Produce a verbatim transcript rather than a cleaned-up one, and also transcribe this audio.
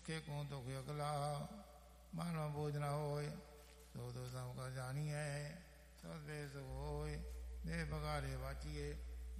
के को तो अगला मानव बोझ न होय तो तो सब का जानी है सदे सो होय दे बगारे बाचिए